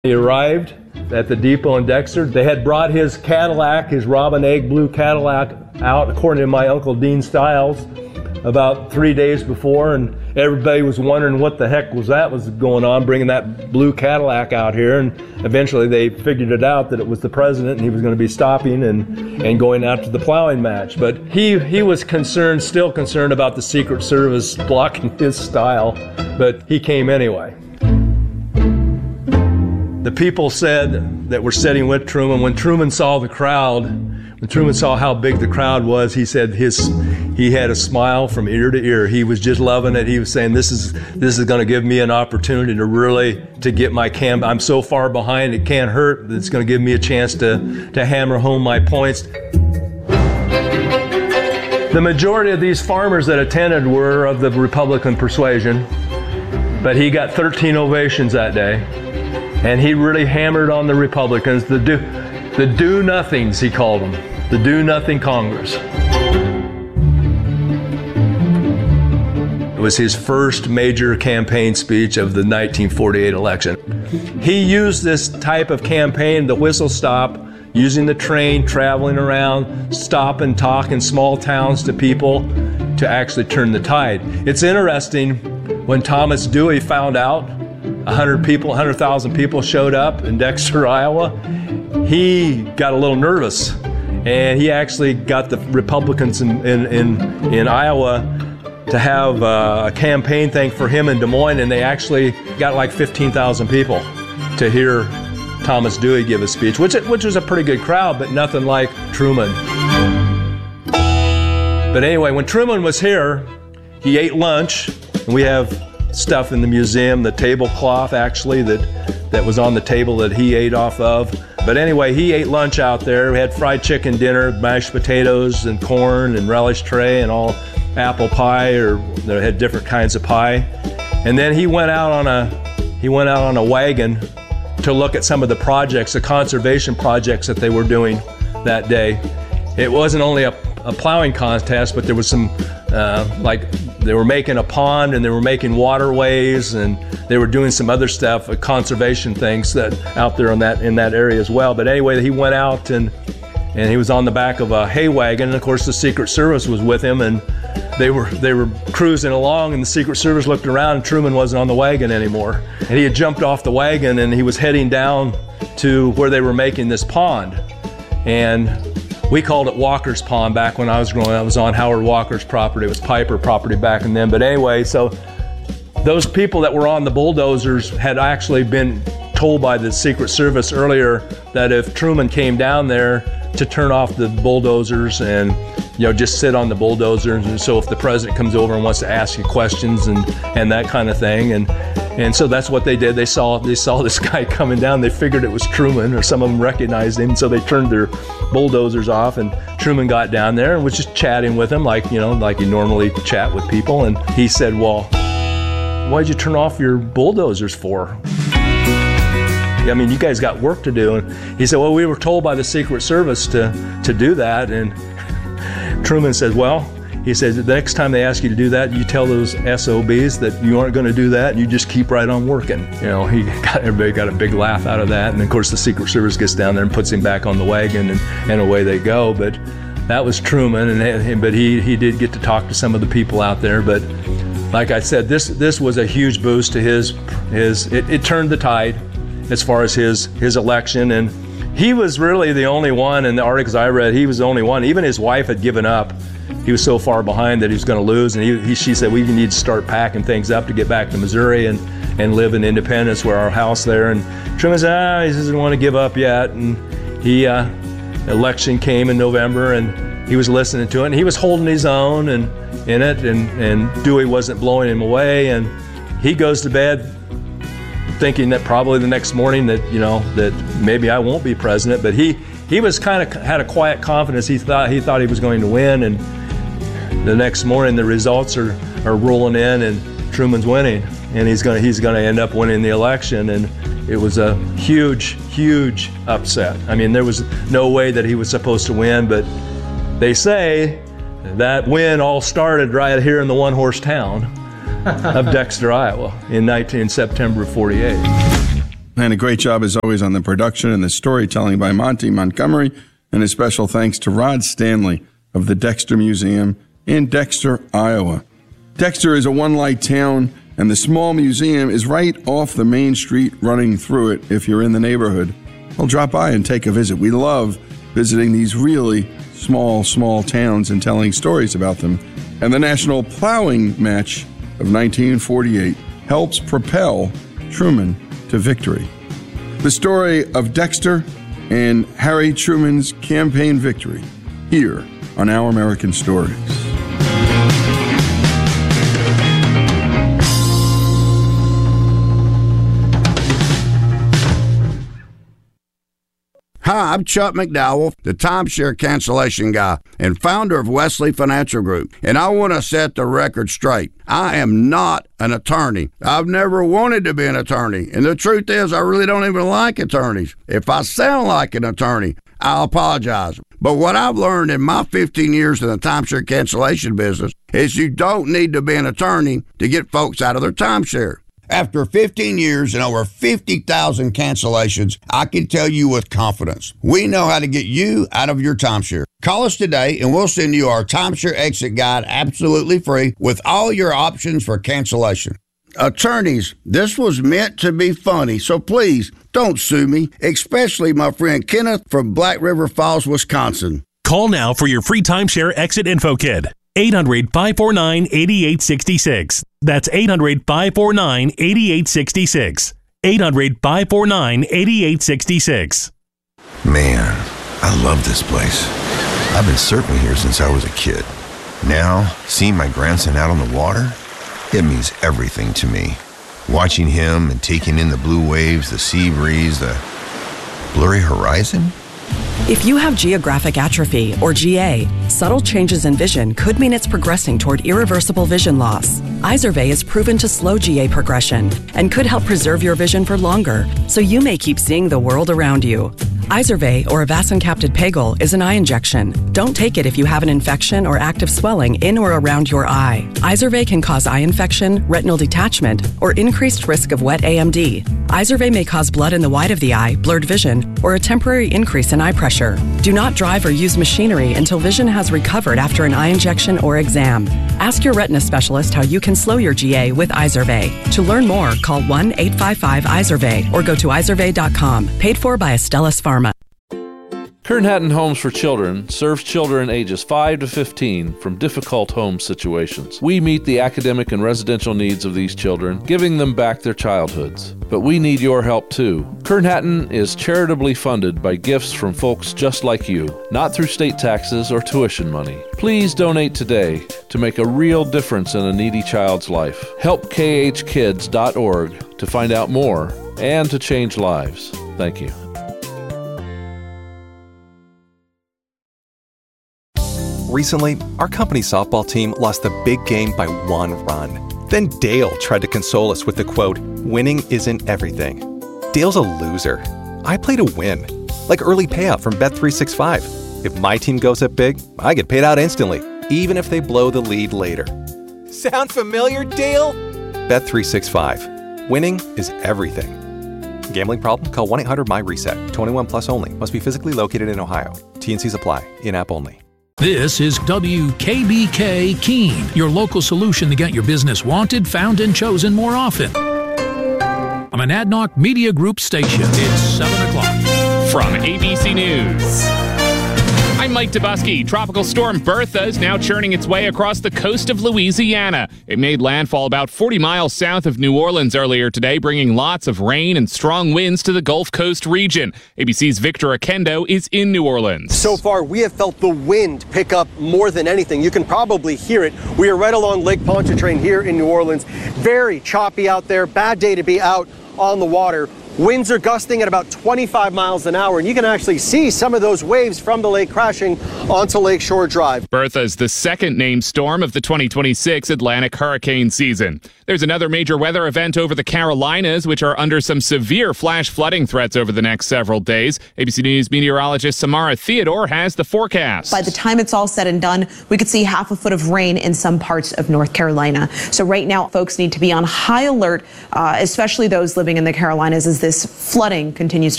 He arrived at the depot in Dexter. They had brought his Cadillac, his robin egg blue Cadillac, out, according to my Uncle Dean Stiles, about 3 days before, and everybody was wondering what the heck was going on, bringing that blue Cadillac out here. And eventually they figured it out that it was the president, and he was going to be stopping and going out to the plowing match. But he was still concerned about the Secret Service blocking his style, but he came anyway. The people said that were sitting with Truman, when Truman saw the crowd, when Truman saw how big the crowd was, he said he had a smile from ear to ear. He was just loving it. He was saying, this is going to give me an opportunity to get my camp. I'm so far behind, it can't hurt. It's going to give me a chance to hammer home my points. The majority of these farmers that attended were of the Republican persuasion, but he got 13 ovations that day. And he really hammered on the Republicans, the do-nothings, he called them, the do-nothing Congress. It was his first major campaign speech of the 1948 election. He used this type of campaign, the whistle stop, using the train, traveling around, stop and talk in small towns to people to actually turn the tide. It's interesting, when Thomas Dewey found out 100,000 people showed up in Dexter, Iowa, he got a little nervous, and he actually got the Republicans in Iowa to have a campaign thing for him in Des Moines, and they actually got like 15,000 people to hear Thomas Dewey give a speech, which was a pretty good crowd, but nothing like Truman. But anyway, when Truman was here, he ate lunch, and we have stuff in the museum, the tablecloth actually that was on the table that he ate off of. But anyway, he ate lunch out there. We had fried chicken dinner, mashed potatoes and corn and relish tray and all apple pie, or they had different kinds of pie. And then he went out on a wagon to look at some of the projects, the conservation projects that they were doing that day. It wasn't only a plowing contest, but there was some like they were making a pond, and they were making waterways, and they were doing some other stuff, conservation things that out there in that area as well. But anyway, he went out and he was on the back of a hay wagon, and of course the Secret Service was with him, and they were cruising along, and the Secret Service looked around, and Truman wasn't on the wagon anymore. And he had jumped off the wagon, and he was heading down to where they were making this pond. And we called it Walker's Pond back when I was growing up. I was on Howard Walker's property. It was Piper property back then. But anyway, so those people that were on the bulldozers had actually been told by the Secret Service earlier that if Truman came down there to turn off the bulldozers and just sit on the bulldozers, and so if the president comes over and wants to ask you questions and that kind of thing, and so that's what they did. They saw this guy coming down. They figured it was Truman, or some of them recognized him, so they turned their bulldozers off, and Truman got down there and was just chatting with him like you normally chat with people. And he said, "Well, why'd you turn off your bulldozers for? I mean, you guys got work to do." And he said, "Well, we were told by the Secret Service to do that." And Truman said, "Well," he says, "the next time they ask you to do that, you tell those SOBs that you aren't going to do that, and you just keep right on working." Everybody got a big laugh out of that. And of course, the Secret Service gets down there and puts him back on the wagon, and away they go. But that was Truman, but he did get to talk to some of the people out there. But like I said, this was a huge boost to it turned the tide as far as his election. And he was really the only one, in the articles I read, he was the only one. Even his wife had given up. He was so far behind that he was going to lose, and she said, "We need to start packing things up to get back to Missouri and live in Independence, where our house there." And Truman said, he doesn't want to give up yet. And election came in November, and he was listening to it, and he was holding his own and Dewey wasn't blowing him away. And he goes to bed thinking that probably the next morning that maybe I won't be president. But he was kind of had a quiet confidence. He thought he was going to win, and the next morning the results are rolling in, and Truman's winning, and he's going to end up winning the election. And it was a huge upset. I mean, there was no way that he was supposed to win, but they say that win all started right here in the one-horse town of Dexter, Iowa in September of '48. And a great job, as always, on the production and the storytelling by Monty Montgomery. And a special thanks to Rod Stanley of the Dexter Museum in Dexter, Iowa. Dexter is a one-light town, and the small museum is right off the main street running through it. If you're in the neighborhood, well, drop by and take a visit. We love visiting these really small towns and telling stories about them. And the National Plowing Match of 1948 helps propel Truman to victory. The story of Dexter and Harry Truman's campaign victory here on Our American Stories. Hi, I'm Chuck McDowell, the timeshare cancellation guy and founder of Wesley Financial Group, and I want to set the record straight. I am not an attorney. I've never wanted to be an attorney, and the truth is I really don't even like attorneys. If I sound like an attorney, I'll apologize. But what I've learned in my 15 years in the timeshare cancellation business is you don't need to be an attorney to get folks out of their timeshare. After 15 years and over 50,000 cancellations, I can tell you with confidence, we know how to get you out of your timeshare. Call us today and we'll send you our timeshare exit guide absolutely free with all your options for cancellation. Attorneys, this was meant to be funny, so please don't sue me, especially my friend Kenneth from Black River Falls, Wisconsin. Call now for your free timeshare exit info kit. 800-549-8866. That's 800-549-8866. 800-549-8866. Man, I love this place. I've been surfing here since I was a kid. Now, seeing my grandson out on the water, it means everything to me. Watching him and taking in the blue waves, the sea breeze, the blurry horizon. If you have geographic atrophy, or GA, subtle changes in vision could mean it's progressing toward irreversible vision loss. Izervay is proven to slow GA progression and could help preserve your vision for longer, so you may keep seeing the world around you. Izervay, or avacincaptad pegol, is an eye injection. Don't take it if you have an infection or active swelling in or around your eye. Izervay can cause eye infection, retinal detachment, or increased risk of wet AMD. Izervay may cause blood in the white of the eye, blurred vision, or a temporary increase in eye pressure. Do not drive or use machinery until vision has recovered after an eye injection or exam. Ask your retina specialist how you can slow your GA with Izervay. To learn more, call 1-855-IZERVAY or go to izervay.com. Paid for by Astellas Pharma. Kern Hatton Homes for Children serves children ages 5 to 15 from difficult home situations. We meet the academic and residential needs of these children, giving them back their childhoods. But we need your help too. Kern Hatton is charitably funded by gifts from folks just like you, not through state taxes or tuition money. Please donate today to make a real difference in a needy child's life. Help khkids.org to find out more and to change lives. Thank you. Recently, our company softball team lost the big game by 1 run. Then Dale tried to console us with the quote, "Winning isn't everything." Dale's a loser. I play to win, like early payout from Bet365. If my team goes up big, I get paid out instantly, even if they blow the lead later. Sound familiar, Dale? Bet365. Winning is everything. Gambling problem? Call 1-800-MY-RESET. 21 plus only. Must be physically located in Ohio. T&Cs apply. In-app only. This is WKBK Keene, your local solution to get your business wanted, found, and chosen more often. I'm an Adnoc Media Group station. It's 7 o'clock. From ABC News, I'm Mike Dubusky. Tropical storm Bertha is now churning its way across the coast of Louisiana. It made landfall about 40 miles south of New Orleans earlier today, bringing lots of rain and strong winds to the Gulf Coast region. ABC's Victor Akendo is in New Orleans. So far, we have felt the wind pick up more than anything. You can probably hear it. We are right along Lake Pontchartrain here in New Orleans. Very choppy out there. Bad day to be out on the water. Winds are gusting at about 25 miles an hour, and you can actually see some of those waves from the lake crashing onto Lakeshore Drive. Bertha is the second named storm of the 2026 Atlantic hurricane season. There's another major weather event over the Carolinas, which are under some severe flash flooding threats over the next several days. ABC News meteorologist Samara Theodore has the forecast. By the time it's all said and done, we could see half a foot of rain in some parts of North Carolina. So right now, folks need to be on high alert, especially those living in the Carolinas, as this flooding continues to